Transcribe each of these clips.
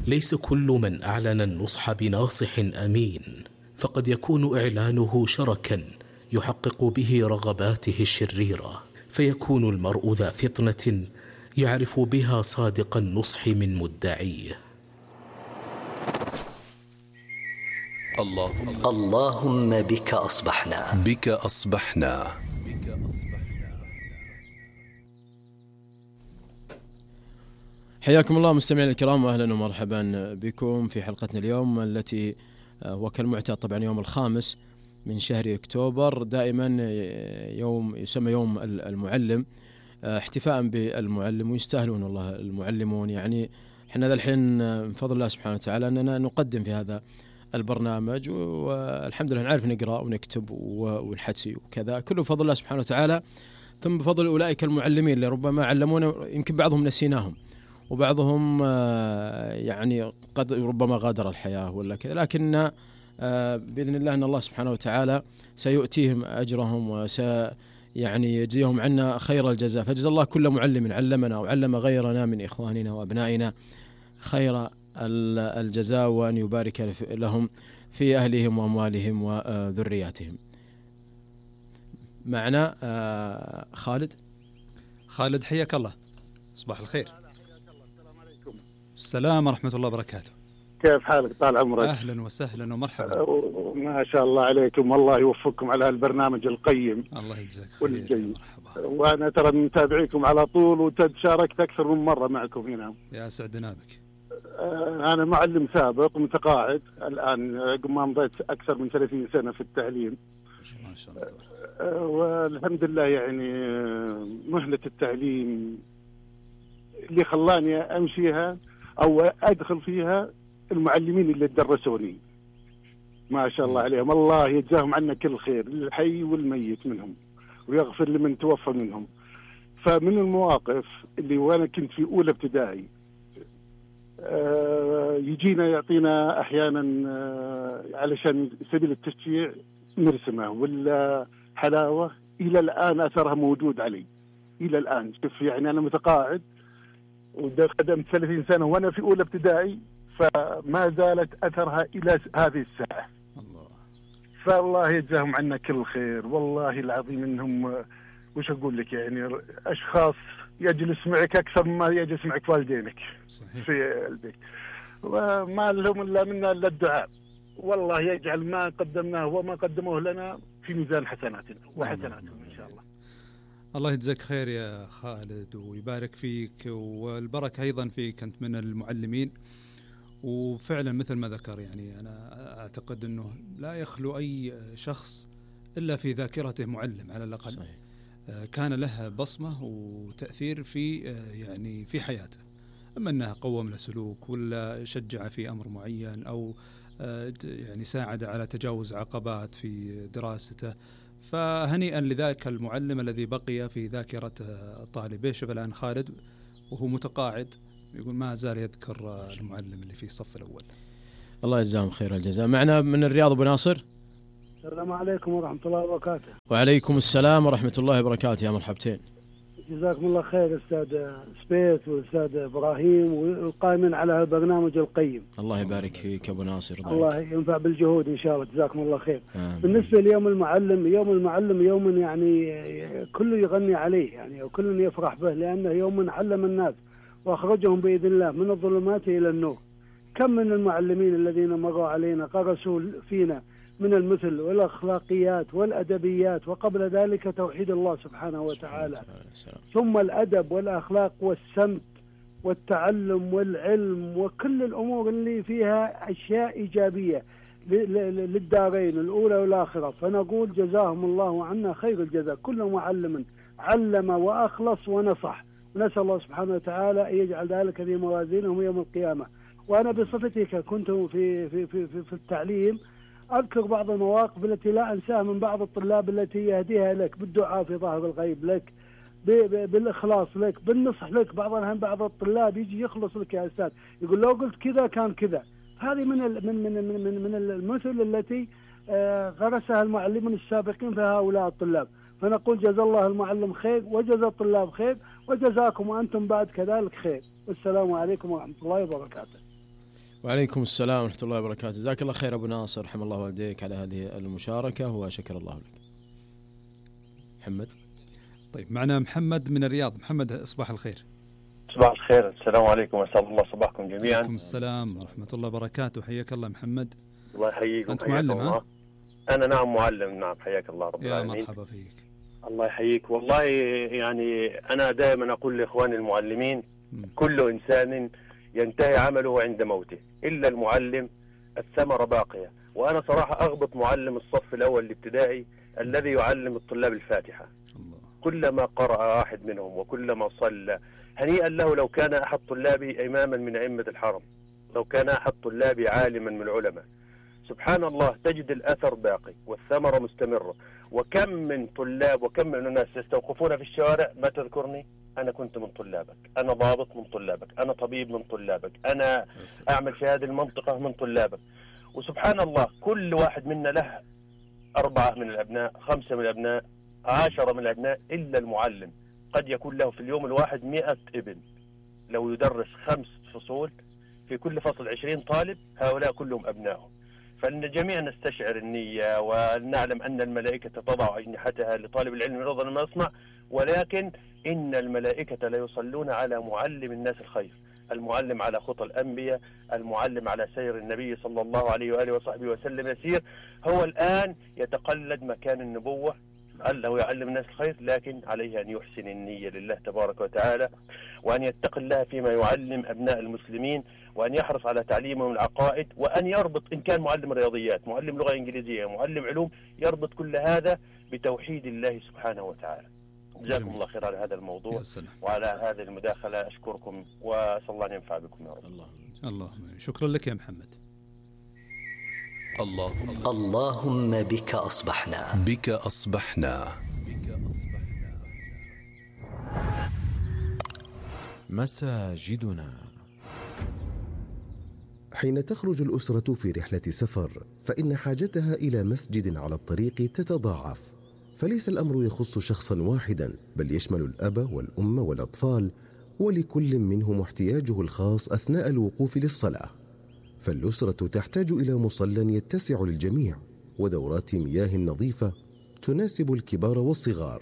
ليس كل من أعلن النصح بناصح أمين، فقد يكون إعلانه شركا يحقق به رغباته الشريرة، فيكون المرء ذا فطنة يعرف بها صادق النصح من مدعيه. اللهم بك أصبحنا. حياكم الله مستمعينا الكرام، واهلا ومرحبا بكم في حلقتنا اليوم التي وكالمعتاد طبعا يوم الخامس من شهر أكتوبر، دائما يوم يسمى يوم المعلم، احتفاء بالمعلم، ويستاهلون والله المعلمون. يعني احنا الحين من فضل الله سبحانه وتعالى أننا نقدم في هذا البرنامج، والحمد لله نعرف نقرأ ونكتب ونحسي وكذا، كله بفضل الله سبحانه وتعالى، ثم بفضل أولئك المعلمين اللي ربما علمونا، يمكن بعضهم نسيناهم وبعضهم يعني قد ربما غادر الحياة ولا كذا، لكن بإذن الله أن الله سبحانه وتعالى سيؤتيهم أجرهم يعني يجزيهم عنا خير الجزاء. فجزا الله كل معلم علمنا وعلم غيرنا من إخواننا وأبنائنا خير الجزاء، وأن يبارك لهم في أهلهم وأموالهم وذرياتهم. معنا خالد، حياك الله، صباح الخير. السلام ورحمة الله وبركاته. كيف حالك؟ طال عمرك. أهلا وسهلا ومرحبا. ما شاء الله عليكم، والله يوفقكم على البرنامج القيم. الله يجزاك خير. وأنا ترى من متابعيكم على طول، وتشاركت أكثر من مرة معكم هنا. يا سعدنا بك. أنا معلم سابق متقاعد الآن، ما مضيت أكثر من 30 سنة في التعليم. ما شاء الله. والحمد لله، يعني مهنة التعليم اللي خلاني أمشيها أو أدخل فيها المعلمين اللي درسوني، ما شاء الله عليهم، الله يجزاهم عنا كل خير، الحي والميت منهم، ويغفر لمن توفى منهم. فمن المواقف اللي وأنا كنت في أولى ابتدائي، يجينا يعطينا أحيانا علشان سبيل التشجيع نرسمه ولا حلاوة، إلى الآن أثرها موجود علي إلى الآن. شوف يعني أنا متقاعد وقدمت 30 سنة وأنا في أولى ابتدائي، فما زالت أثرها إلى هذه الساعة. الله. فالله يجزاهم عنا كل خير، والله العظيم إنهم وش أقول لك، يعني أشخاص يجلس معك أكثر مما يجلس معك والدينك. صحيح. في البيت، وما لهم إلا منا إلا الدعاء، والله يجعل ما قدمناه وما قدموه لنا في ميزان حسناتنا وحسناتهم إن شاء الله. الله يجزاك خير يا خالد ويبارك فيك، والبركة أيضا فيك، أنت من المعلمين. وفعلا مثل ما ذكر، يعني أنا أعتقد أنه لا يخلو أي شخص إلا في ذاكرته معلم على الأقل. صحيح. كان له بصمة وتأثير في يعني في حياته، أما أنه قوم له سلوك ولا شجع في أمر معين، أو يعني ساعد على تجاوز عقبات في دراسته. فهنيئا لذاك المعلم الذي بقي في ذاكرة طالبيه. شوف الآن خالد وهو متقاعد يقول ما زال يذكر المعلم اللي في الصف الأول. الله يجزاهم خير الجزاء. معنا من الرياض أبو ناصر. السلام عليكم ورحمة الله وبركاته. وعليكم السلام ورحمة الله وبركاته، يا مرحبتين. جزاكم الله خير أستاذ سبيت والأستاذ إبراهيم والقائمين على البرنامج القيم. الله يبارك فيك أبو ناصر. الله ينفع بالجهود إن شاء الله، جزاكم الله خير. بالنسبة ليوم المعلم، يوم المعلم يوم يعني كل يغني عليه، يعني وكل يفرح به، لأنه يوم علم الناس وأخرجهم بإذن الله من الظلمات إلى النور. كم من المعلمين الذين مروا علينا غرسوا فينا من المثل والأخلاقيات والأدبيات، وقبل ذلك توحيد الله سبحانه وتعالى، ثم الأدب والأخلاق والسمت والتعلم والعلم وكل الأمور اللي فيها أشياء إيجابية للدارين الأولى والآخرة. فنقول جزاهم الله عنا خير الجزاء، كل معلم علم وأخلص ونصح، ونسأل الله سبحانه وتعالى أن يجعل ذلك في موازينهم يوم القيامة. وأنا بصفتي كنت في التعليم، أذكر بعض المواقف التي لا أنساها من بعض الطلاب التي يهديها لك بالدعاء في ظهر الغيب لك، بالإخلاص لك، بالنصح لك. بعض الطلاب يجي يخلص لك يا أستاذ، يقول لو قلت كذا كان كذا. هذه من المثل التي غرسها المعلمين السابقين في هؤلاء الطلاب. فنقول جزا الله المعلم خير وجزا الطلاب خير وجزاكم وأنتم بعد كذلك خير. والسلام عليكم ورحمة الله وبركاته. وعليكم السلام ورحمة الله وبركاته. جزاك الله خير أبو ناصر، رحم الله والديك على هذه المشاركة وشكر الله لك. محمد. طيب معنا محمد من الرياض. محمد صباح الخير. صباح الخير، السلام عليكم، وأسعد الله صباحكم جميعا. وعليكم السلام ورحمة الله وبركاته، حياك الله محمد. الله يحييكم. أنت معلم ها؟ أنا نعم معلم، نعم، حياك الله رب العالمين. يا مرحبا فيك. الله يحييك. والله يعني أنا دائما أقول لإخواني المعلمين كل إنسان ينتهي عمله عند موته إلا المعلم، الثمرة باقية. وأنا صراحة أغبط معلم الصف الأول الابتدائي الذي يعلم الطلاب الفاتحة. كلما قرأ واحد منهم وكلما صلى، هنيئا له لو كان أحد طلابي إماما من أئمة الحرم، لو كان أحد طلابي عالما من العلماء. سبحان الله، تجد الأثر باقي والثمرة مستمرة. وكم من طلاب وكم من الناس يستوقفون في الشوارع: ما تذكرني؟ أنا كنت من طلابك، أنا ضابط من طلابك، أنا طبيب من طلابك، أنا أعمل في هذه المنطقة من طلابك. وسبحان الله، كل واحد منا له 4 من الأبناء، 5 من الأبناء، 10 من الأبناء، إلا المعلم قد يكون له في اليوم الواحد 100 ابن. لو يدرس 5 فصول، في كل فصل 20 طالب، هؤلاء كلهم أبنائهم. فإن جميعا نستشعر النية ونعلم أن الملائكة تضع أجنحتها لطالب العلم رضا ما يصنع، ولكن إن الملائكة لا يصلون على معلم الناس الخير، المعلم على خطى الأنبياء، المعلم على سير النبي صلى الله عليه وآله وصحبه وسلم يسير. هو الآن يتقلد مكان النبوة، لعله يعلم الناس الخير، لكن عليه أن يحسن النية لله تبارك وتعالى، وأن يتقي الله فيما يعلم أبناء المسلمين، وأن يحرص على تعليمهم العقائد، وأن يربط إن كان معلم رياضيات، معلم لغة إنجليزية، معلم علوم، يربط كل هذا بتوحيد الله سبحانه وتعالى. جزاكم الله خير على هذا الموضوع وعلى هذه المداخلة. أشكركم وأسأل الله أن ينفع بكم يا رب. اللهم شكرا لك يا محمد. اللهم بك أصبحنا. بك أصبحنا. مساجدنا. حين تخرج الأسرة في رحلة سفر فإن حاجتها إلى مسجد على الطريق تتضاعف، فليس الأمر يخص شخصا واحدا، بل يشمل الأب والأم والأطفال، ولكل منهم احتياجه الخاص أثناء الوقوف للصلاة. فالأسرة تحتاج إلى مصلى يتسع للجميع، ودورات مياه نظيفة تناسب الكبار والصغار،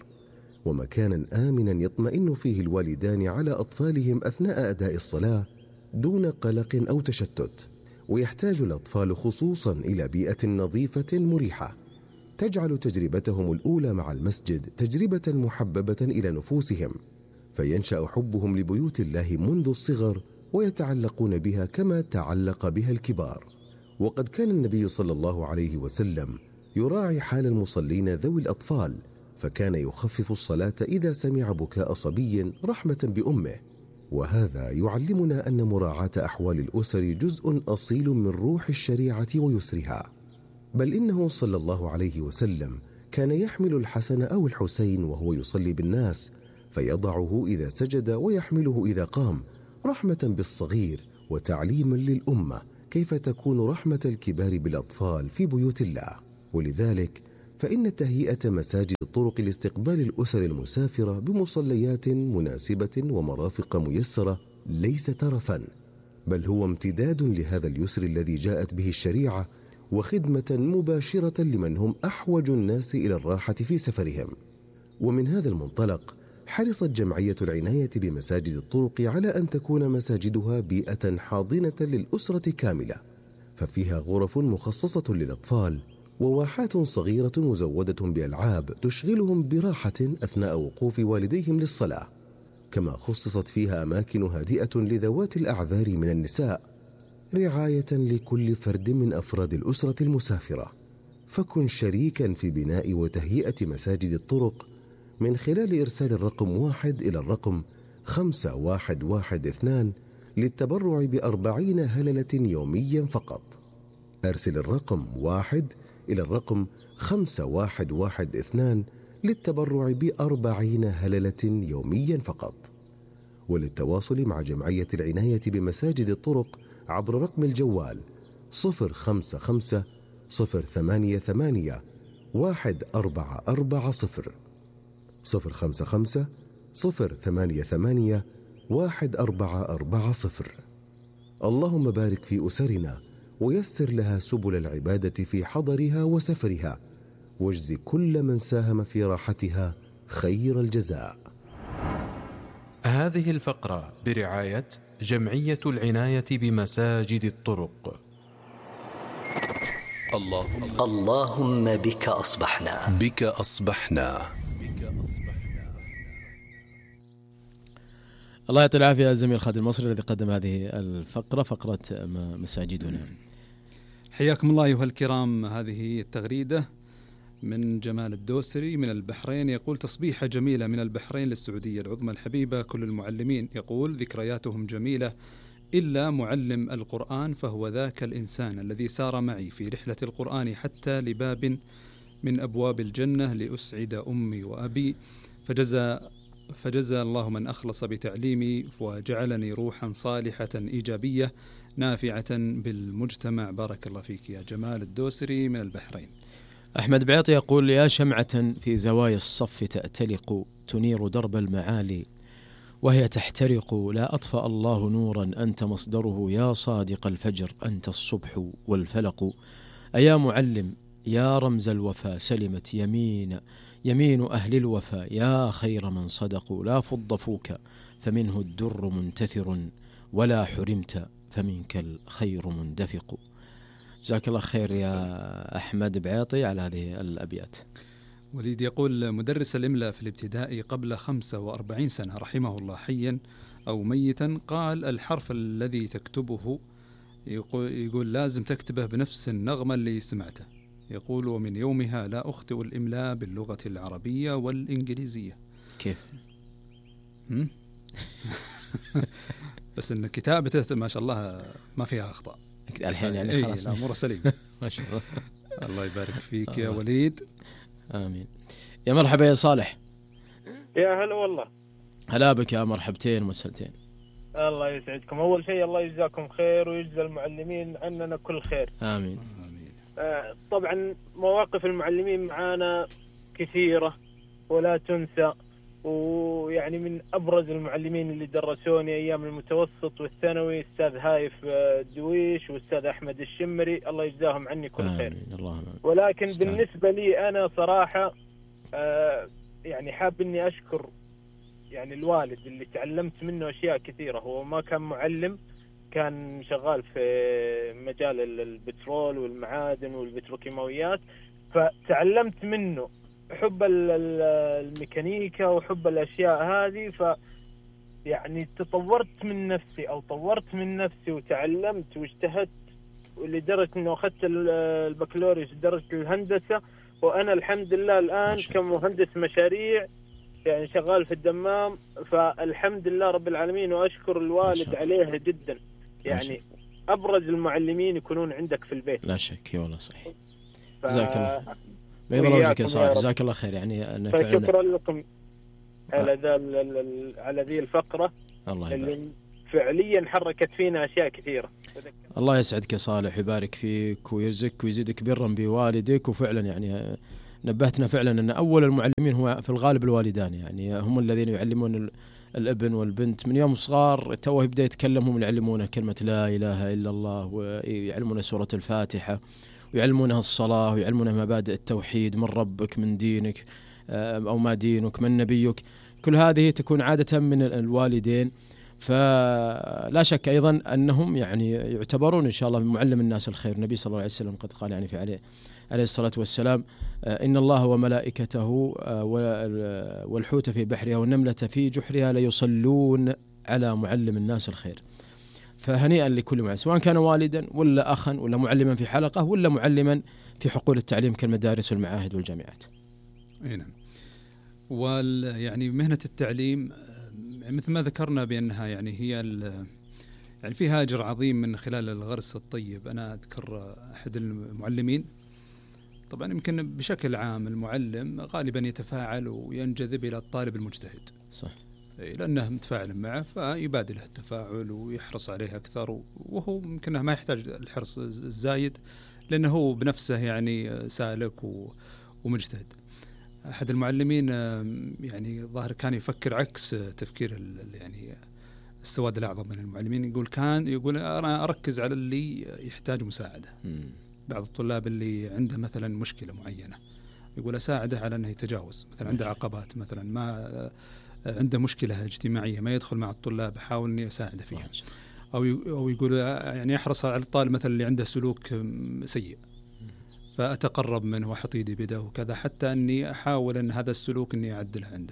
ومكانا آمنا يطمئن فيه الوالدان على أطفالهم أثناء أداء الصلاة دون قلق أو تشتت. ويحتاج الأطفال خصوصا إلى بيئة نظيفة مريحة تجعل تجربتهم الأولى مع المسجد تجربة محببة إلى نفوسهم، فينشأ حبهم لبيوت الله منذ الصغر ويتعلقون بها كما تعلق بها الكبار. وقد كان النبي صلى الله عليه وسلم يراعي حال المصلين ذوي الأطفال، فكان يخفف الصلاة إذا سمع بكاء صبي رحمة بأمه. وهذا يعلمنا أن مراعاة أحوال الأسر جزء أصيل من روح الشريعة ويسرها. بل إنه صلى الله عليه وسلم كان يحمل الحسن أو الحسين وهو يصلي بالناس، فيضعه إذا سجد ويحمله إذا قام، رحمة بالصغير وتعليما للأمة كيف تكون رحمة الكبار بالأطفال في بيوت الله. ولذلك فإن تهيئة مساجد طرق لاستقبال الأسر المسافرة بمصليات مناسبة ومرافق ميسرة ليس ترفا، بل هو امتداد لهذا اليسر الذي جاءت به الشريعة، وخدمة مباشرة لمن هم أحوج الناس إلى الراحة في سفرهم. ومن هذا المنطلق حرصت جمعية العناية بمساجد الطرق على أن تكون مساجدها بيئة حاضنة للأسرة كاملة، ففيها غرف مخصصة للأطفال، وواحات صغيرة مزودة بألعاب تشغلهم براحة أثناء وقوف والديهم للصلاة، كما خصصت فيها أماكن هادئة لذوات الأعذار من النساء، رعاية لكل فرد من أفراد الأسرة المسافرة. فكن شريكا في بناء وتهيئة مساجد الطرق من خلال إرسال الرقم 1 إلى الرقم 5112 للتبرع ب40 هللة يوميا فقط. أرسل الرقم 1 إلى الرقم 5112 للتبرع ب40 هللة يوميا فقط. وللتواصل مع جمعية العناية بمساجد الطرق عبر رقم الجوال 055 088 1440 055 088 1440. اللهم بارك في أسرنا ويسر لها سبل العبادة في حضرها وسفرها، واجز كل من ساهم في راحتها خير الجزاء. هذه الفقرة برعاية جمعية العناية بمساجد الطرق. اللهم بك أصبحنا. بك أصبحنا. الله يعطي العافية الزميل خالد المصري الذي قدم هذه الفقرة، فقرة مساجدنا. حياكم الله أيها الكرام. هذه التغريدة من جمال الدوسري من البحرين، يقول: تصبيحة جميلة من البحرين للسعودية العظمى الحبيبة كل المعلمين. يقول: ذكرياتهم جميلة إلا معلم القرآن، فهو ذاك الإنسان الذي سار معي في رحلة القرآن حتى لباب من أبواب الجنة لأسعد أمي وأبي، فجزى الله من أخلص بتعليمي وجعلني روحا صالحة إيجابية نافعة بالمجتمع. بارك الله فيك يا جمال الدوسري من البحرين. أحمد بعيطي يقول: يا شمعة في زوايا الصف تأتلق تنير درب المعالي وهي تحترق، لا أطفأ الله نورا أنت مصدره، يا صادق الفجر أنت الصبح والفلق. أيا معلم يا رمز الوفا سلمت يمين أهل الوفا، يا خير من صدقوا، لا فض فوك فمنه الدر منتثر، ولا حرمت فمنك الخير مندفق. جزاك الله خير يا أحمد بعيطي على هذه الأبيات. وليد يقول: مدرس الإملاء في الابتدائي قبل 45 سنة رحمه الله حيا أو ميتا قال: الحرف الذي تكتبه يقول لازم تكتبه بنفس النغمة اللي سمعته. يقول: ومن يومها لا أخطئ الإملاء باللغة العربية والإنجليزية. كيف؟ بس إن كتابته ما شاء الله ما فيها أخطاء الحين، يعني خلاص الأمور سليمة. ما شاء الله. الله يبارك فيك يا وليد. آمين. يا مرحبا يا صالح. يا هلا والله. هلا بك يا مرحبتين ومسهلتين. الله يسعدكم. أول شيء الله يجزاكم خير ويجزى المعلمين عننا كل خير. آمين. طبعا مواقف المعلمين معانا كثيرة ولا تنسى، ويعني من أبرز المعلمين اللي درسوني أيام المتوسط والثانوي أستاذ هايف الدويش وأستاذ أحمد الشمري، الله يجزاهم عني كل خير. ولكن بالنسبة لي أنا صراحة يعني حاب إني أشكر يعني الوالد اللي تعلمت منه أشياء كثيرة. هو ما كان معلم، كان شغال في مجال البترول والمعادن والبتروكيماويات، فتعلمت منه حب الميكانيكا وحب الأشياء هذه. يعني تطورت من نفسي وتعلمت واجتهدت، ولدرجة أنه أخذت البكالوريوس درجة الهندسة، وأنا الحمد لله الآن كمهندس مشاريع يعني شغال في الدمام. فالحمد لله رب العالمين، وأشكر الوالد عليها جدا. يعني أبرز المعلمين يكونون عندك في البيت. لا شك. والله صحيح. جزاك الله. بيض وجهك يا صالح، جزاك الله خير. يعني شكرا لكم على ذي الفقرة اللي فعليا حركت فينا أشياء كثيرة. الله يسعدك يا صالح ويبارك فيك ويرزقك ويزيدك برا بوالدك. وفعلا يعني نبهتنا فعلا أن أول المعلمين هو في الغالب الوالدان، يعني هم الذين يعلمون الابن والبنت من يوم صغار، توه يبدأ يتكلم هم يعلمونه كلمة لا إله إلا الله، ويعلمونه سورة الفاتحة، ويعلمونها الصلاة، ويعلمونها مبادئ التوحيد، من ربك من دينك أو ما دينك من نبيك. كل هذه تكون عادة من الوالدين. فلا شك أيضا أنهم يعني يعتبرون إن شاء الله من معلم الناس الخير. النبي صلى الله عليه وسلم قد قال يعني في عليه الصلاة والسلام: إن الله وملائكته والحوت في بحرها والنملة في جحرها ليصلون على معلم الناس الخير. فهنيئا لكل معلم، سواء كان والدا ولا أخا ولا معلما في حلقة ولا معلما في حقول التعليم كالمدارس والمعاهد والجامعات. نعم. يعني مهنة التعليم مثل ما ذكرنا بأنها يعني هي يعني فيها أجر عظيم من خلال الغرس الطيب. أنا أذكر أحد المعلمين، طبعا يمكن بشكل عام المعلم غالبا يتفاعل وينجذب إلى الطالب المجتهد، صح، لأنه متفاعل معه فيبادله التفاعل ويحرص عليه أكثر، وهو يمكنه ما يحتاج الحرص الزايد لأنه هو بنفسه يعني سالك ومجتهد. أحد المعلمين يعني ظاهر كان يفكر عكس تفكير يعني السواد الأعظم من المعلمين يقول أنا أركز على اللي يحتاج مساعدة. بعض الطلاب اللي عنده مثلا مشكلة معينة يقول أساعده على أنه يتجاوز، مثلا عنده عقبات، مثلا ما عنده مشكلة اجتماعية ما يدخل مع الطلاب، أحاول أني أساعده فيها. أو يقول يعني أحرص على الطالب مثلا اللي عنده سلوك سيء فأتقرب منه وأحط يدي بيده وكذا، حتى أني أحاول أن هذا السلوك أني أعدله عنده.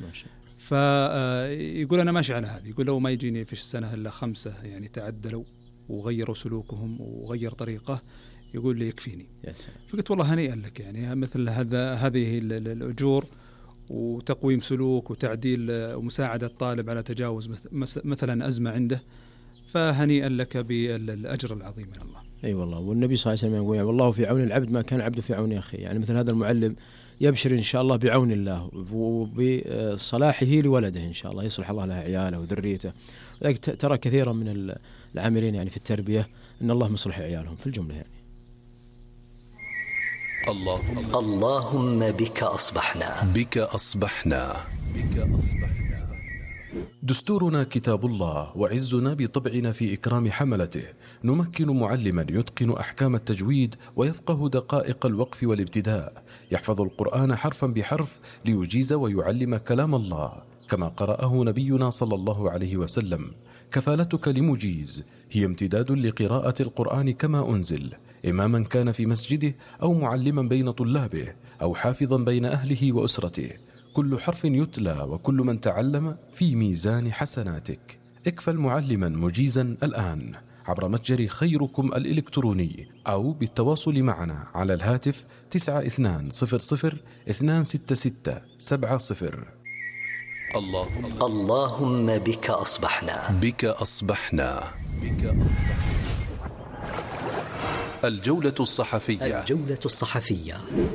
فيقول أنا ماشي على هذه. يقول لو ما يجيني في السنة إلا 5 يعني تعدلوا وغيروا سلوكهم وغير طريقه، يقول لي يكفيني. فقلت والله هنيئا لك، يعني مثل هذه الأجور وتقويم سلوك وتعديل ومساعدة الطالب على تجاوز مثلا أزمة عنده، فهنيئا لك بالأجر العظيم من الله. أي والله. والنبي صلى الله عليه وسلم يقول والله في عون العبد ما كان العبد في عون أخيه. يعني مثل هذا المعلم يبشر إن شاء الله بعون الله وبصلاحه لولده إن شاء الله، يصلح الله له عياله وذريته. ترى كثيرا من العاملين يعني في التربية إن الله مصلح عيالهم في الجملة. يعني اللهم بك أصبحنا. بك أصبحنا. بك أصبحنا. دستورنا كتاب الله، وعزنا بطبعنا في إكرام حملته. نمكن معلما يتقن أحكام التجويد ويفقه دقائق الوقف والابتداء، يحفظ القرآن حرفا بحرف ليجيز ويعلم كلام الله كما قرأه نبينا صلى الله عليه وسلم. كفالتك لمجيز هي امتداد لقراءة القرآن كما أنزل، إماما كان في مسجده أو معلما بين طلابه أو حافظا بين أهله وأسرته. كل حرف يتلى وكل من تعلم في ميزان حسناتك. اكفل معلما مجيزا الآن عبر متجر خيركم الإلكتروني أو بالتواصل معنا على الهاتف 9200 266 70. اللهم بك أصبحنا. بك أصبحنا. بك أصبحنا. الجولة الصحفية. الجولة الصحفية.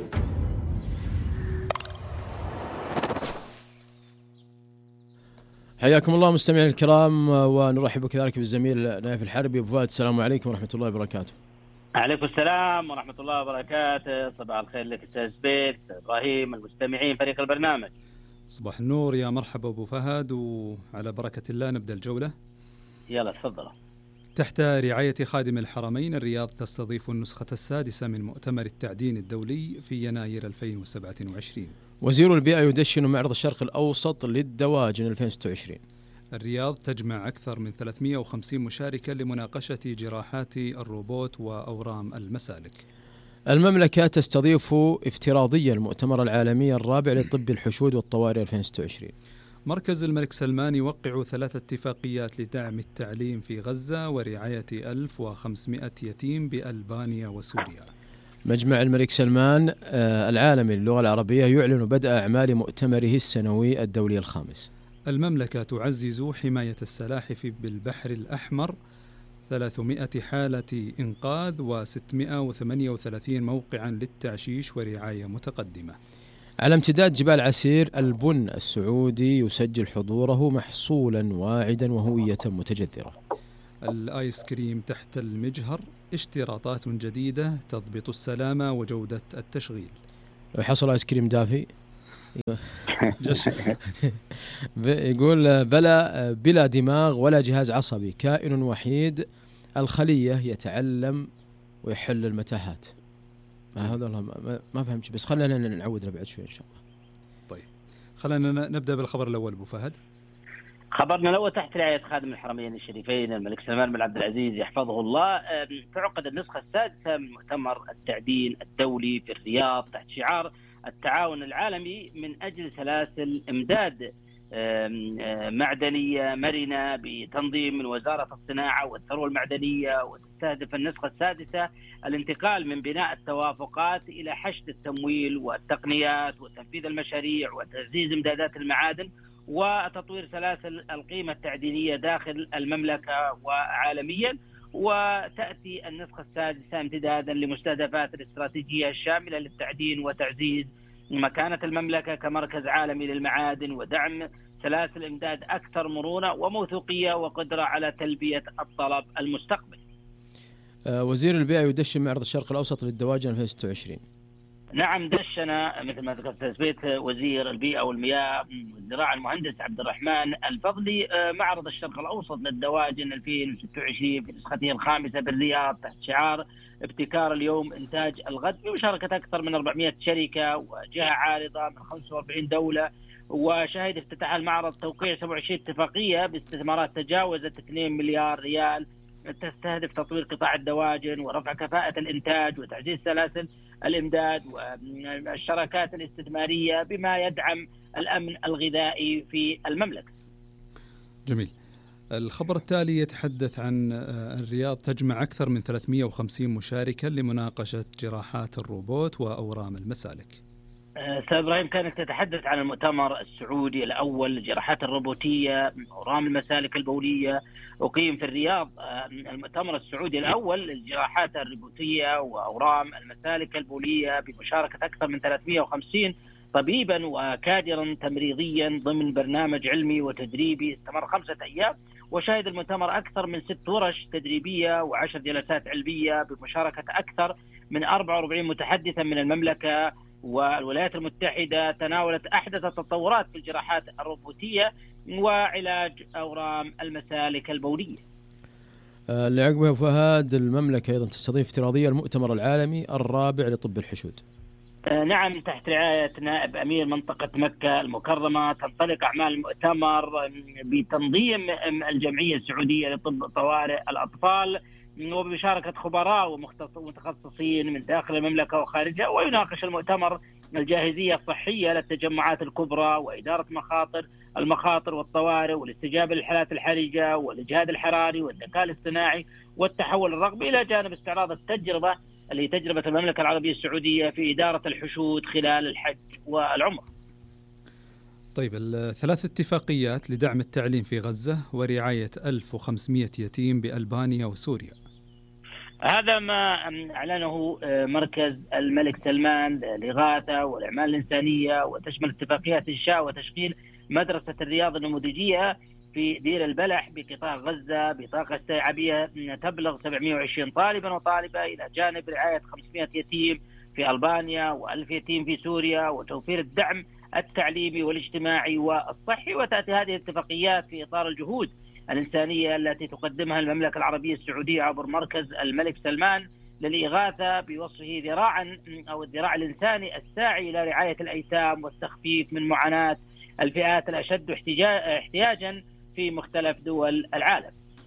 حياكم الله مستمعين الكرام، ونرحب كذلك بالزميل نايف الحربي. أبو فهد، السلام عليكم ورحمة الله وبركاته. عليكم السلام ورحمة الله وبركاته. صباح الخير لك أستاذ بيت، إبراهيم، المستمعين، فريق البرنامج. صباح النور، يا مرحبا أبو فهد، وعلى بركة الله نبدأ الجولة. يلا تفضل. تحت رعاية خادم الحرمين، الرياض تستضيف النسخة السادسة من مؤتمر التعدين الدولي في يناير 2027. وزير البيئة يدشن معرض الشرق الأوسط للدواجن 2026. الرياض تجمع أكثر من 350 مشاركا لمناقشة جراحات الروبوت وأورام المسالك. المملكة تستضيف افتراضيا المؤتمر العالمي الرابع لطب الحشود والطوارئ 2026. مركز الملك سلمان يوقع 3 اتفاقيات لدعم التعليم في غزة ورعاية 1500 يتيم بألبانيا وسوريا. مجمع الملك سلمان العالمي للغة العربية يعلن بدء أعمال مؤتمره السنوي الدولي الخامس. المملكة تعزز حماية السلاحف بالبحر الأحمر، 300 حالة إنقاذ و638 موقعا للتعشيش ورعاية متقدمة. على امتداد جبال عسير، البن السعودي يسجل حضوره محصولا واعدا وهوية متجذرة. الآيس كريم تحت المجهر، اشتراطات جديدة تضبط السلامة وجودة التشغيل. حصل آيس كريم دافي. يقول بلا دماغ ولا جهاز عصبي، كائن وحيد الخلية يتعلم ويحل المتاهات. هذا ما فهمت، بس خلينا نعود بعد شوي إن شاء الله. طيب خلينا نبدأ بالخبر الأول أبو فهد. خبرنا الأول تحت رعاية خادم الحرمين الشريفين الملك سلمان بن عبد العزيز يحفظه الله، تعقد النسخة السادسة من مؤتمر التعدين الدولي في الرياض تحت شعار التعاون العالمي من أجل سلاسل إمداد معدنية مرنة بتنظيم من وزارة الصناعة والثروة المعدنية. وتستهدف النسخة السادسة الانتقال من بناء التوافقات إلى حشد التمويل والتقنيات وتنفيذ المشاريع وتعزيز إمدادات المعادن وتطوير سلاسل القيمة التعدينية داخل المملكة وعالميا. وتأتي النسخة السادسة امتدادا لمستهدفات الاستراتيجية الشاملة للتعدين وتعزيز مكانة المملكة كمركز عالمي للمعادن ودعم سلاسل إمداد أكثر مرونة وموثوقية وقدرة على تلبية الطلب المستقبلي. وزير البيئة يدشن معرض الشرق الأوسط للدواجن 2026. نعم، دشنا مثل ما ذكرت تثبيت وزير البيئة والمياه والزراعة المهندس عبد الرحمن الفضلي معرض الشرق الأوسط للدواجن 2026 في نسخته الخامسة بالرياض تحت شعار ابتكار اليوم إنتاج الغد، بمشاركة أكثر من 400 شركة وجهة عارضة من 45 دولة. وشهد افتتاح المعرض توقيع 27 اتفاقية باستثمارات تجاوزت 2 مليار ريال تستهدف تطوير قطاع الدواجن ورفع كفاءة الإنتاج وتعزيز سلاسل الإمداد والشراكات الاستثمارية بما يدعم الأمن الغذائي في المملكة. جميل. الخبر التالي يتحدث عن الرياض تجمع أكثر من 350 مشاركا لمناقشة جراحات الروبوت وأورام المسالك. أستاذ إبراهيم، كانت تتحدث عن المؤتمر السعودي الأول للجراحات الروبوتية أورام المسالك البولية، أقيم في الرياض المؤتمر السعودي الأول للجراحات الروبوتية وأورام المسالك البولية بمشاركة أكثر من 350 طبيبا وكادرا تمريضيا ضمن برنامج علمي وتدريبي استمر 5 أيام. وشهد المؤتمر أكثر من 6 ورش تدريبية و10 جلسات علمية بمشاركة أكثر من 44 متحدثا من المملكة والولايات المتحدة، تناولت أحدث التطورات في الجراحات الروبوتية وعلاج أورام المسالك البولية. اللي عقبه فهد، المملكة أيضا تستضيف افتراضيا المؤتمر العالمي الرابع لطب الحشود. نعم، تحت رعاية نائب أمير منطقة مكة المكرمة تنطلق أعمال المؤتمر بتنظيم الجمعية السعودية لطب طوارئ الأطفال وبمشاركة خبراء ومتخصصين من داخل المملكة وخارجها. ويناقش المؤتمر الجاهزية الصحية للتجمعات الكبرى وإدارة المخاطر والطوارئ والاستجابة للحالات الحرجة والإجهاد الحراري والذكاء الاصطناعي والتحول الرقمي، إلى جانب استعراض التجربة اللي تجربة المملكة العربية السعودية في إدارة الحشود خلال الحج والعمرة. طيب، 3 اتفاقيات لدعم التعليم في غزة ورعاية 1500 يتيم بألبانيا وسوريا. هذا ما أعلنه مركز الملك سلمان للإغاثة والأعمال الإنسانية، وتشمل اتفاقيات إنشاء وتشغيل مدرسة الرياض النموذجية في دير البلح بقطاع غزة بطاقة استيعابية تبلغ 720 طالبا وطالبة، إلى جانب رعاية 500 يتيم في ألبانيا و1000 يتيم في سوريا وتوفير الدعم التعليمي والاجتماعي والصحي. وتأتي هذه الاتفاقيات في إطار الجهود الإنسانية التي تقدمها المملكة العربية السعودية عبر مركز الملك سلمان للإغاثة بوصفه ذراعا أو الذراع الإنساني الساعي إلى رعاية الأيتام والتخفيف من معاناة الفئات الأشد احتياجا في مختلف دول العالم.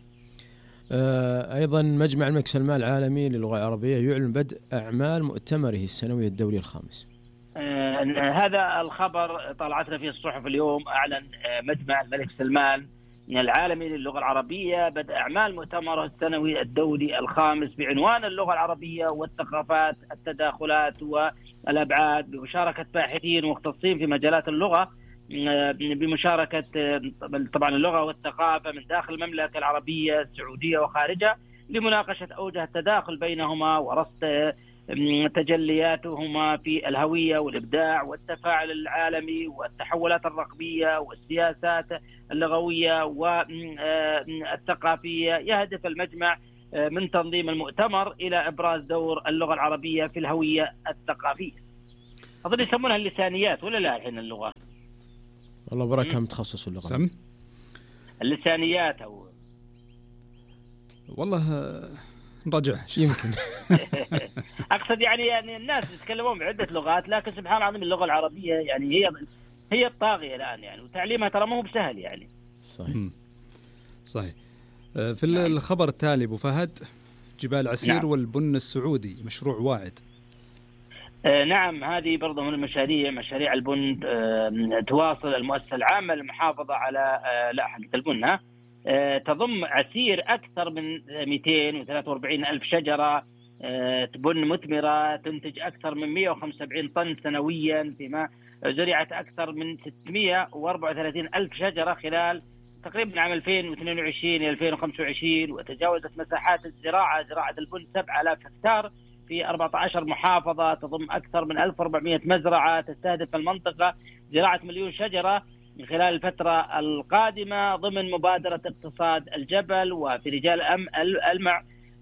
أيضا مجمع الملك سلمان العالمي للغة العربية يعلن بدء أعمال مؤتمره السنوي الدولي الخامس. هذا الخبر طلعتنا في الصحف اليوم. أعلن مجمع الملك سلمان العالمي للغة العربية بدء أعمال مؤتمره السنوي الدولي الخامس بعنوان اللغة العربية والثقافات، التداخلات والأبعاد، بمشاركة باحثين ومختصين في مجالات اللغة، بمشاركة طبعا اللغة والثقافة من داخل المملكة العربية السعودية وخارجها، لمناقشة أوجه التداخل بينهما ورصد تجلياتهما في الهوية والإبداع والتفاعل العالمي والتحولات الرقمية والسياسات اللغوية والثقافية. يهدف المجمع من تنظيم المؤتمر إلى إبراز دور اللغة العربية في الهوية الثقافية. أظن يسمونها اللسانيات ولا لا الحين اللغة؟ والله بركة متخصص في اللغة. سم اللسانيات أو والله نرجع يمكن. أقصد يعني الناس يتكلمون بعدة لغات، لكن سبحان الله اللغة العربية يعني هي الطاغية الآن يعني، وتعليمها ترى مو بسهل يعني. صحيح. في الخبر التالي أبو فهد، جبال عسير نعم. والبن السعودي مشروع واعد. نعم، هذه برضه من مشاريع البن. تواصل المؤسسة العامة للمحافظة على حقة البن تضم عسير أكثر من 243 ألف شجرة بن مثمرة تنتج أكثر من 175 طن سنويا، فيما زرعت أكثر من 634 ألف شجرة خلال تقريبا عام 2022 إلى 2025. وتجاوزت مساحات زراعة البن 7000 هكتار في 14 محافظة، تضم أكثر من 1400 مزرعة، تستهدف المنطقة زراعة 1,000,000 شجرة من خلال الفترة القادمة ضمن مبادرة اقتصاد الجبل. وفي رجال المع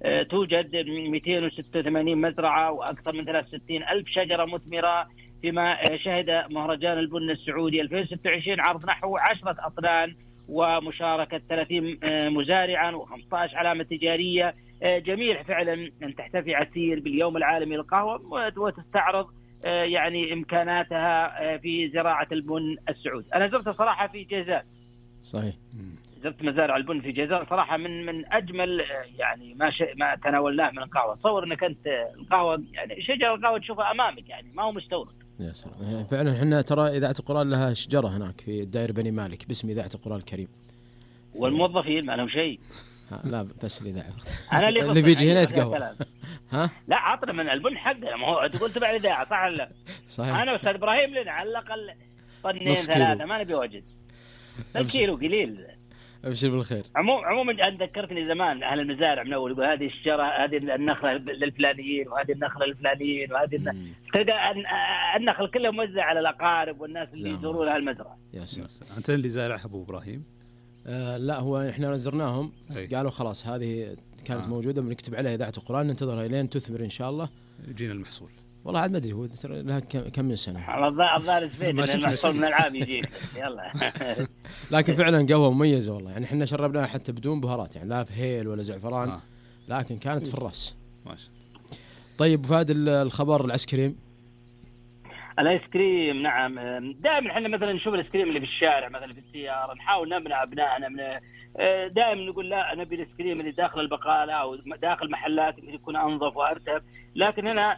توجد 286 مزرعة وأكثر من 63 ألف شجرة مثمرة، فيما شهد مهرجان البن السعودي 2026 عرض نحو 10 أطنان ومشاركة 30 مزارعا و15 علامة تجارية. جميل فعلا أن تحتفي عسير باليوم العالمي للقهوة وتستعرض يعني إمكاناتها في زراعة البن السعودي. أنا زرت صراحة في جيزان، صحيح، زرت مزارع البن في جيزان صراحة من أجمل يعني ما تناولناه من القهوة. تصور أنك أنت القهوة يعني شجر القهوة تشوفها أمامك، يعني ما هو مستورد. يا سلام، فعلا احنا ترى إذاعة القرآن لها شجرة هناك في الدائرة بني مالك باسم إذاعة القرآن الكريم. والموظفين ما لهم شيء. لا بس الإذاعة. أنا اللي بيجي هنا يتقهوى. ها؟ لا عطنا من البن حقه، ما هو تقول تبع الإذاعة صح ولا لا؟ صحيح. أنا أستاذ إبراهيم لنا على الأقل طنين 3 ما نبي وجد. الكيلو قليل. أبشر بالخير. عموما ذكرتني زمان أهل المزارع من أول يقول هذه الشجرة، هذه النخلة للفلانيين وهذه النخلة للفلانيين وهذه تلقى النخل كله موزع على الأقارب والناس اللي يزورون المزرعة. يا سلام. أنت اللي زارعها أبو إبراهيم؟ لا هو إحنا زرناهم قالوا خلاص هذه كانت موجودة بنكتب عليها إذاعة القرآن ننتظرها لين تثمر إن شاء الله يجينا المحصول. والله عاد ما أدري هو لها كم من سنة. الظاهر سفيد المحصول من العام يجيك يلا. لكن فعلا قهوة مميزة والله، يعني إحنا شربناها حتى بدون بهارات، يعني لا فهيل ولا زعفران لكن كانت في الرأس. ماشي. طيب فهد الخبر الآيس كريم. الآيس كريم نعم، دائما احنا مثلا نشوف الآيس كريم اللي في الشارع مثلا في السيارة، نحاول نمنع أبنائنا من دائما نقول لا نبي الآيس كريم اللي داخل البقالة أو داخل محلات اللي يكون أنظف وأرتب. لكن هنا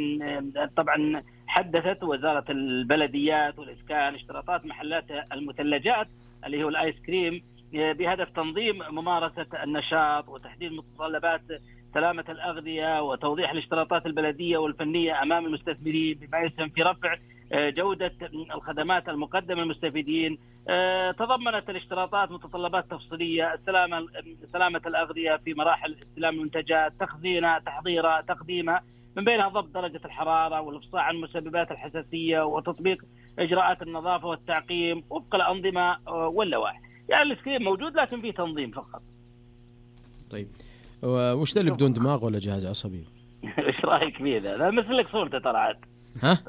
طبعا حدثت وزارة البلديات والإسكان اشتراطات محلات المثلجات اللي هو الآيس كريم بهدف تنظيم ممارسة النشاط وتحديد متطلبات سلامة الأغذية وتوضيح الاشتراطات البلدية والفنية أمام المستثمرين بما يسهم في رفع جودة الخدمات المقدمة للمستفيدين. تضمنت الاشتراطات متطلبات تفصيلية: سلامة الأغذية في مراحل استلام المنتجات، تخزينها، تحضيرها، تقديمها، من بينها ضبط درجة الحرارة والإفصاح عن مسببات الحساسية وتطبيق إجراءات النظافة والتعقيم وفق الأنظمة واللوائح. يعني السكريم موجود لكن فيه تنظيم فقط. طيب وش ده اللي بدون دماغ ولا جهاز عصبي؟ ايش رايك فيه ذا؟ مثل لك صورته طلعت. ها؟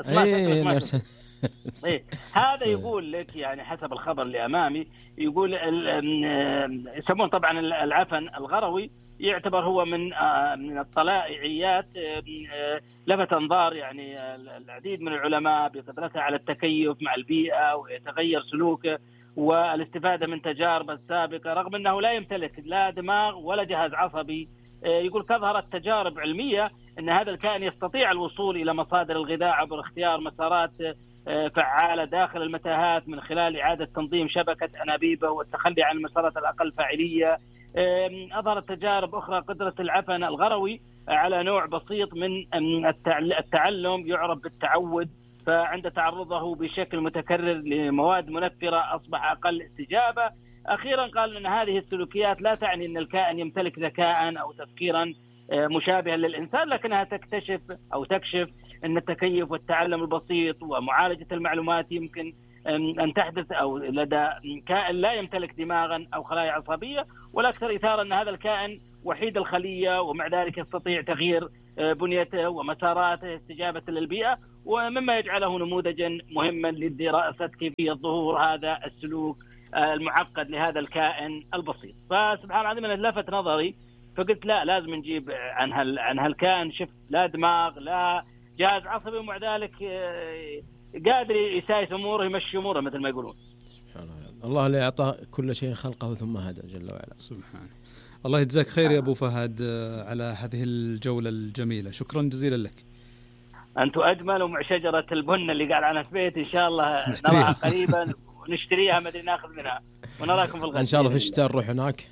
هذا يقول لك يعني حسب الخبر اللي امامي يقول يسمون طبعا العفن الغروي يعتبر هو من الطلائعيات لفت انظار يعني العديد من العلماء بقدرتها على التكيف مع البيئة ويتغير سلوكه والاستفادة من تجاربه السابقة رغم أنه لا يمتلك لا دماغ ولا جهاز عصبي. يقول كظهرت تجارب علمية أن هذا الكائن يستطيع الوصول إلى مصادر الغذاء عبر اختيار مسارات فعالة داخل المتاهات من خلال إعادة تنظيم شبكة أنابيبه والتخلي عن المسارات الأقل فاعلية. أظهرت تجارب أخرى قدرة العفن الغروي على نوع بسيط من التعلم يعرف بالتعود، فعند تعرضه بشكل متكرر لمواد منفرة أصبح أقل استجابة. أخيرا قال أن هذه السلوكيات لا تعني أن الكائن يمتلك ذكاء أو تفكيرا مشابها للإنسان، لكنها تكشف أن التكيف والتعلم البسيط ومعالجة المعلومات يمكن أن تحدث أو لدى كائن لا يمتلك دماغا أو خلايا عصبية، والأكثر إثارة أن هذا الكائن وحيد الخلية ومع ذلك يستطيع تغيير بنيته ومساراته استجابة للبيئة، ومما يجعله نموذجا مهما لدراسة كيفية ظهور هذا السلوك المعقد لهذا الكائن البسيط. فسبحان العظيم أنا لفت نظري فقلت لا لازم نجيب عن هالكائن شوف لا دماغ لا جهاز عصبي ومع ذلك قادر يسايس أموره يمشي أموره مثل ما يقولون. سبحان الله اللي أعطى كل شيء خلقه ثم هدى جل وعلا. سبحان الله. يجزاك خير يا أبو فهد على هذه الجولة الجميلة، شكرا جزيلا لك. أنتم أجمل ومع شجرة البن اللي قاعد على بيت إن شاء الله نراها قريبا ونشتريها ما أدري ناخذ منها ونراكم في الغد إن شاء الله في الشتاء نروح هناك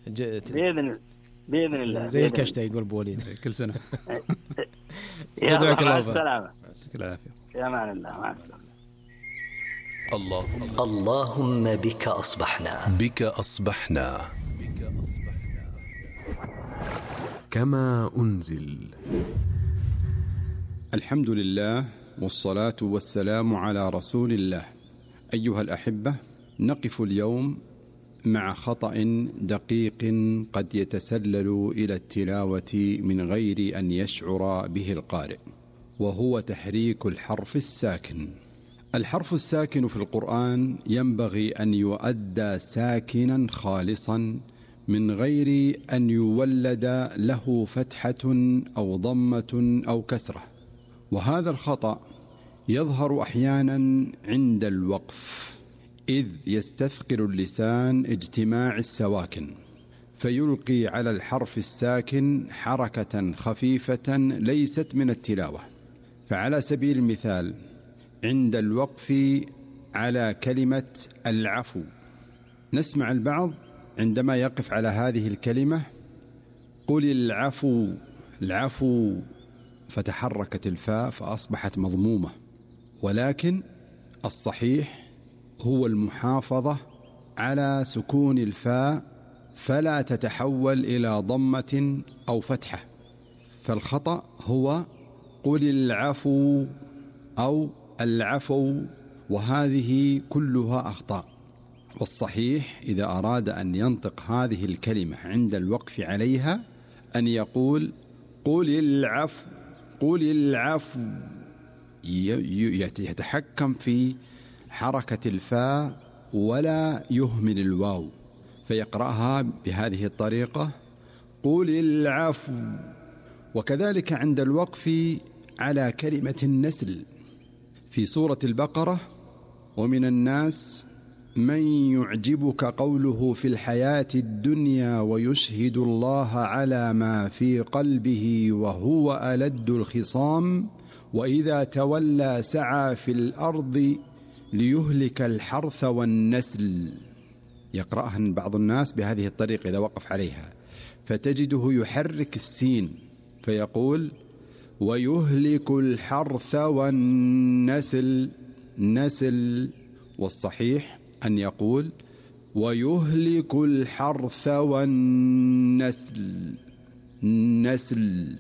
بإذن الله زي الكشتة يقول بوليد كل سنة. استودعك الله السلامة. العافية. يا أمان الله. مع اللهم بك أصبحنا كما أنزل. الحمد لله والصلاة والسلام على رسول الله. أيها الأحبة، نقف اليوم مع خطأ دقيق قد يتسلل إلى التلاوة من غير أن يشعر به القارئ، وهو تحريك الحرف الساكن. الحرف الساكن في القرآن ينبغي أن يؤدى ساكنا خالصا من غير أن يولد له فتحة أو ضمة أو كسرة، وهذا الخطأ يظهر أحيانا عند الوقف، إذ يستثقل اللسان اجتماع السواكن فيلقي على الحرف الساكن حركة خفيفة ليست من التلاوة. فعلى سبيل المثال عند الوقف على كلمة العفو، نسمع البعض عندما يقف على هذه الكلمة قل العفو العفو، فتحركت الفاء فأصبحت مضمومة، ولكن الصحيح هو المحافظة على سكون الفاء فلا تتحول إلى ضمة أو فتحة. فالخطأ هو قل العفو أو العفو، وهذه كلها أخطاء. والصحيح إذا أراد أن ينطق هذه الكلمة عند الوقف عليها أن يقول قل العفو قل العفو، يتحكم في حركة الفاء ولا يهمل الواو، فيقرأها بهذه الطريقة قل العفو. وكذلك عند الوقف على كلمة النسل في سورة البقرة ومن الناس من يعجبك قوله في الحياة الدنيا ويشهد الله على ما في قلبه وهو ألد الخصام وإذا تولى سعى في الأرض ليهلك الحرث والنسل. يقرأها بعض الناس بهذه الطريقة إذا وقف عليها، فتجده يحرك السين فيقول ويهلك الحرث والنسل نسل، والصحيح أن يقول ويهلك الحرث والنسل نسل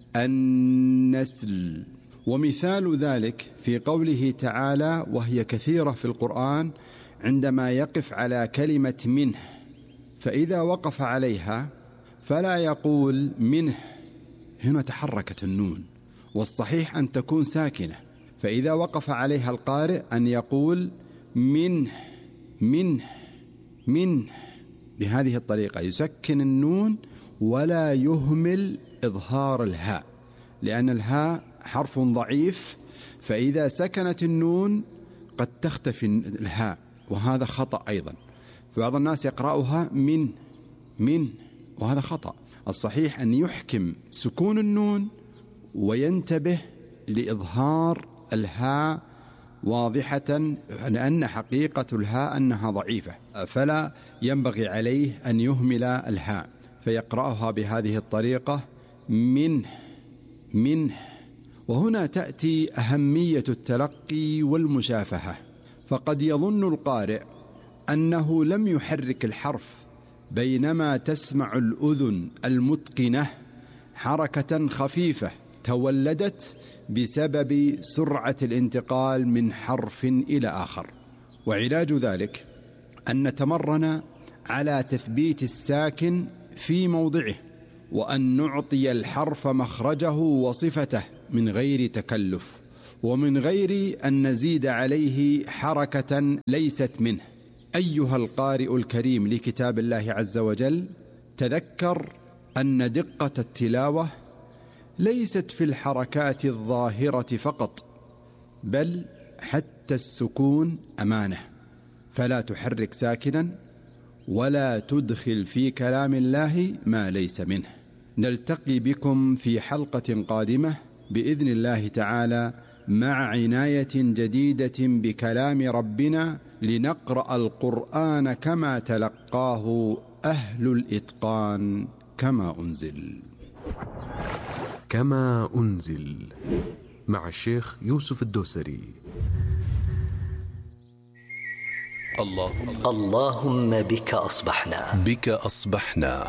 النسل. ومثال ذلك في قوله تعالى وهي كثيرة في القرآن عندما يقف على كلمة منه، فإذا وقف عليها فلا يقول منه، هنا تحركت النون والصحيح أن تكون ساكنة، فإذا وقف عليها القارئ أن يقول منه منه منه بهذه الطريقة، يسكن النون ولا يهمل إظهار الهاء، لأن الهاء حرف ضعيف، فإذا سكنت النون قد تختفي الهاء، وهذا خطأ أيضا. فبعض الناس يقرأها من وهذا خطأ. الصحيح أن يحكم سكون النون وينتبه لإظهار الهاء واضحة، لأن حقيقة الهاء أنها ضعيفة، فلا ينبغي عليه أن يهمل الهاء، فيقرأها بهذه الطريقة منه. وهنا تأتي أهمية التلقي والمشافهة، فقد يظن القارئ أنه لم يحرك الحرف، بينما تسمع الأذن المتقنة حركة خفيفة تولدت بسبب سرعة الانتقال من حرف إلى آخر. وعلاج ذلك أن نتمرن على تثبيت الساكن في موضعه، وأن نعطي الحرف مخرجه وصفته من غير تكلف، ومن غير أن نزيد عليه حركة ليست منه. أيها القارئ الكريم لكتاب الله عز وجل، تذكر أن دقة التلاوة ليست في الحركات الظاهرة فقط، بل حتى السكون أمانة، فلا تحرك ساكنا ولا تدخل في كلام الله ما ليس منه. نلتقي بكم في حلقة قادمة بإذن الله تعالى مع عناية جديدة بكلام ربنا، لنقرأ القرآن كما تلقاه أهل الإتقان كما أنزل. كما أنزل مع الشيخ يوسف الدوسري. اللهم بك أصبحنا بك أصبحنا.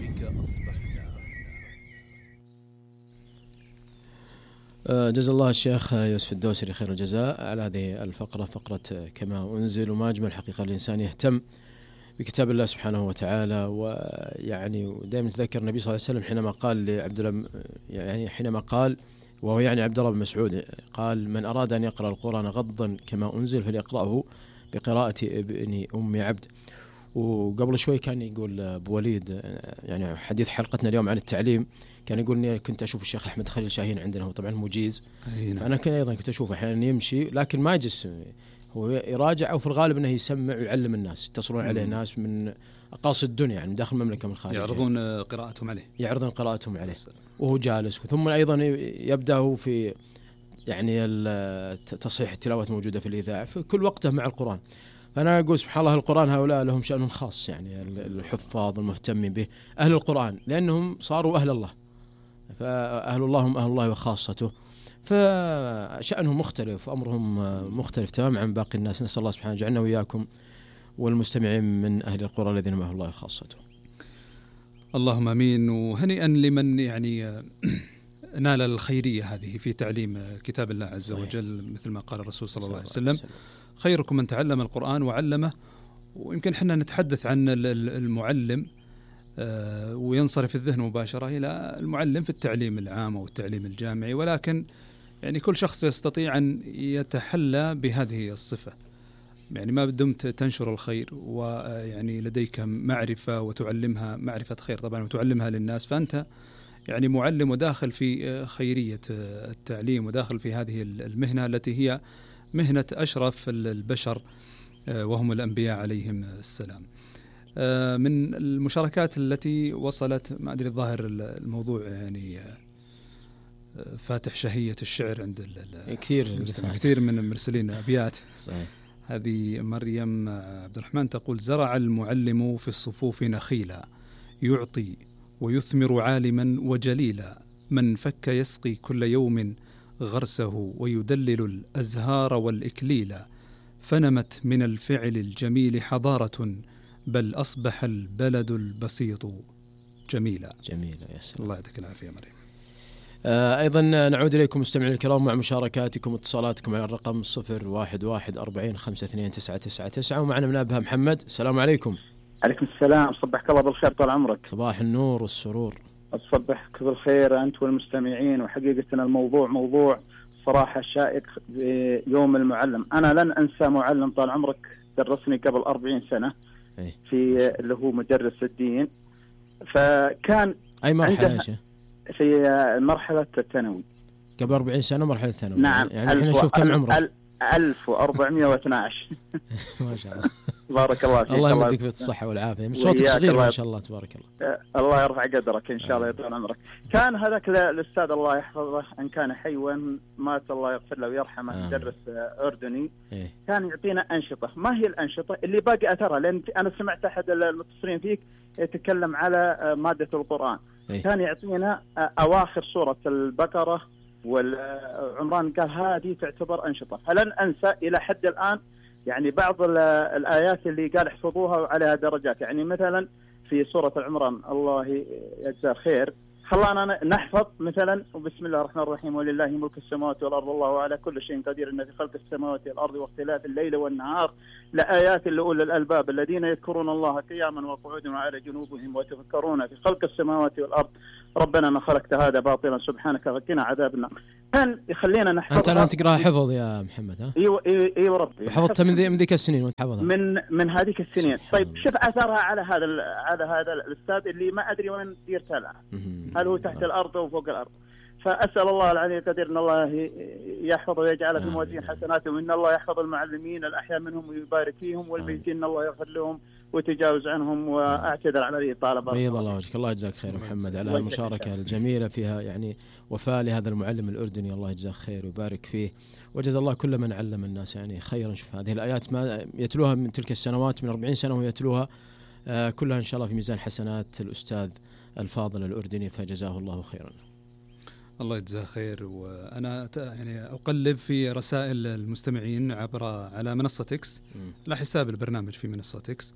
جزا الله الشيخ يوسف الدوسري خير الجزاء على هذه الفقرة، فقرة كما أنزل. وما أجمل حقيقة الإنسان يهتم بكتاب الله سبحانه وتعالى. ويعني دائما نتذكر النبي صلى الله عليه وسلم حينما قال لعبد الله، يعني حينما قال، وهو يعني عبد الله بن مسعود، قال: من أراد أن يقرأ القرآن غضا كما أنزل فليقرأه بقراءة ابن أم عبد. وقبل شوي كان يقول أبو وليد، يعني حديث حلقتنا اليوم عن التعليم، كان يقول إني كنت أشوف الشيخ أحمد خليل شاهين عندنا، هو طبعا مجيز، فأنا أيضا كنت أشوفه أحيانا يمشي لكن ما يجلس، هو يراجع، أو في الغالب أنه يسمع ويعلم الناس، يتصلون عليه ناس من أقاصي الدنيا، يعني من داخل المملكة من خارج، يعرضون قراءتهم عليه، وهو جالس. ثم أيضا يبدأ في يعني تصحيح التلاوة موجودة في الإذاعة في كل وقته مع القرآن. فأنا أقول سبحان الله، القرآن هؤلاء لهم شأن خاص، يعني الحفاظ المهتمين به، أهل القرآن، لأنهم صاروا أهل الله، فأهل الله هم أهل الله وخاصته، فشأنهم مختلف وأمرهم مختلف تماما عن باقي الناس. نسأل الله سبحانه جعلنا وإياكم والمستمعين من أهل القرى الذين هم أهل الله وخاصته. اللهم آمين. وهنيئا لمن يعني نال الخيرية هذه في تعليم كتاب الله عز وجل، مثل ما قال الرسول صلى الله عليه وسلم: خيركم من تعلم القرآن وعلمه. ويمكن حنا نتحدث عن المعلم وينصرف الذهن مباشرة إلى المعلم في التعليم العام أو التعليم الجامعي، ولكن يعني كل شخص يستطيع أن يتحلى بهذه الصفة، يعني ما دمت تنشر الخير ويعني لديك معرفة وتعلمها معرفة خير طبعا وتعلمها للناس، فأنت يعني معلم وداخل في خيرية التعليم وداخل في هذه المهنة التي هي مهنة أشرف البشر وهم الأنبياء عليهم السلام. من المشاركات التي وصلت، ما أدري الظاهر الموضوع يعني فاتح شهية الشعر عند كثير من المرسلين أبيات. صحيح. هذه مريم عبد الرحمن تقول: زرع المعلم في الصفوف نخيلا، يعطي ويثمر عالما وجليلا، من فك يسقي كل يوم غرسه، ويدلل الأزهار والإكليلا، فنمت من الفعل الجميل حضارة، بل أصبح البلد البسيط جميلا. يا سلام. الله يعطيك العافية يا مريم. أيضا نعود إليكم مستمعين الكرام مع مشاركاتكم واتصالاتكم على الرقم 0114405999، ومعنا من أبها محمد. السلام عليكم. عليكم السلام، صبحك الله بالخير طال عمرك. صباح النور والسرور. أصبحك بالخير أنت والمستمعين. وحقيقة الموضوع موضوع صراحة شائك، يوم المعلم. أنا لن أنسى معلم طال عمرك درسني قبل 40 سنة في اللي هو مدرس الدين، فكان أي مرحلة؟ في مرحلة الثانوي قبل 40 سنة، مرحلة الثانوي. نعم. يعني احنا نشوف كم عمرك. 1412. ما شاء الله. بارك الله فيك. الله يمديك بالصحة والعافية. صوتك صغير ما شاء الله تبارك الله. الله يرفع قدرك إن شاء الله يطول عمرك. كان هذاك الأستاذ الله يحفظه إن كان حيوا مات الله يغفر له ويرحمه، مدرس أردني. كان يعطينا أنشطة. ما هي الأنشطة اللي باقي أثرها؟ لأن أنا سمعت أحد المتصلين فيك يتكلم على مادة القرآن. كان يعطينا أواخر سورة البقرة والعمران، قال هذه تعتبر أنشطة. فلن أنسى إلى حد الآن يعني بعض الآيات اللي قال احفظوها وعليها درجات. يعني مثلا في سورة العمران، الله يجزاه خير، خلانا نحفظ مثلا: وبسم الله الرحمن الرحيم، ولله ملك السماوات والأرض والله على كل شيء قدير، إن في خلق السماوات والأرض واختلاف الليل والنهار لآيات لأولي الألباب الذين يذكرون الله قياما وقعودا وعلى جنوبهم ويتفكرون في خلق السماوات والأرض ربنا ما خلقت هذا باطلا سبحانك فقنا عذاب النار. كان يخلينا نحفظ. أنت الآن تقرأ حفظ يا محمد؟ ها؟ ايوه ربي. حفظتها من ذيك السنين وانت حفظها؟ من هذيك السنين. طيب شوف أثرها على هذا الأستاذ اللي ما أدري وين ديرته الآن، هل هو تحت الأرض أو فوق الأرض. فأسأل الله العلي القدير أن الله يحفظ ويجعل في موازين حسناتهم، إن الله يحفظ المعلمين الأحياء منهم ويبارك فيهم، والميتين إن الله يغفر لهم وتجاوز عنهم. وأعتذر على ذي الطالب. بيض الله وجهك. الله يجزاك خير محمد على المشاركة الجميلة فيها، يعني وفاء لهذا المعلم الأردني، الله يجزاه خير ويبارك فيه، وجزا الله كل من علم الناس يعني خيرا. شوف هذه الآيات ما يتلوها من تلك السنوات، من 40 سنة ويتلوها كلها إن شاء الله في ميزان حسنات الأستاذ الفاضل الأردني، فجزاه الله خيرا. الله يجزاه خير. وأنا يعني أقلب في رسائل المستمعين على منصة إكس، على حساب البرنامج في منصة إكس.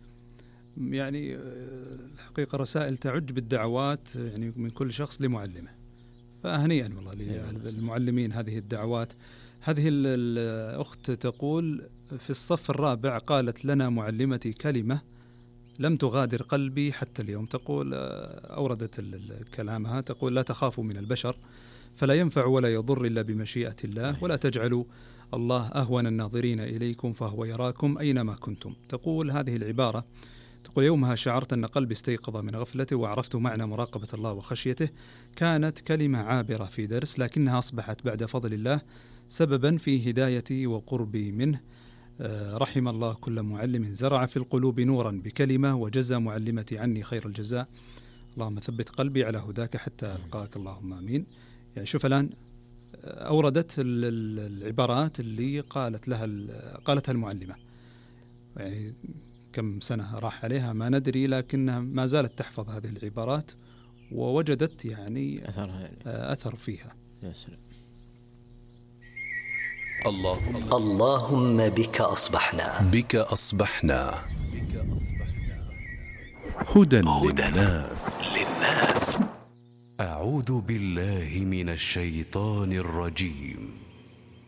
يعني الحقيقة رسائل تعج بالدعوات يعني من كل شخص لمعلمه، فهنيئا والله للمعلمين هذه الدعوات. هذه الأخت تقول: في الصف الرابع قالت لنا معلمتي كلمة لم تغادر قلبي حتى اليوم. تقول أوردت كلامها، تقول: لا تخافوا من البشر فلا ينفع ولا يضر إلا بمشيئة الله، ولا تجعلوا الله أهون الناظرين إليكم فهو يراكم أينما كنتم. تقول هذه العبارة، تقول: يومها شعرت أن قلبي استيقظ من غفلته وعرفت معنى مراقبة الله وخشيته. كانت كلمة عابرة في درس، لكنها أصبحت بعد فضل الله سببا في هدايتي وقربي منه. رحم الله كل معلم زرع في القلوب نورا بكلمة وجزى معلمتي عني خير الجزاء. اللهم ثبت قلبي على هداك حتى ألقاك، اللهم آمين. يعني شوف الآن أوردت العبارات اللي قالتها المعلمة، يعني كم سنة راح عليها ما ندري، لكنها ما زالت تحفظ هذه العبارات ووجدت يعني أثر فيها. يا سلام. اللهم بك أصبحنا، بك أصبحنا، هدى للناس. أعوذ بالله من الشيطان الرجيم.